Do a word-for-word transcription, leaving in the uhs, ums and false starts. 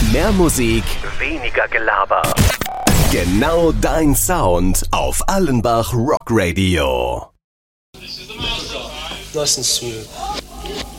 Mehr Musik, weniger Gelaber. Genau dein Sound auf Allenbach Rock Radio. Nice and smooth.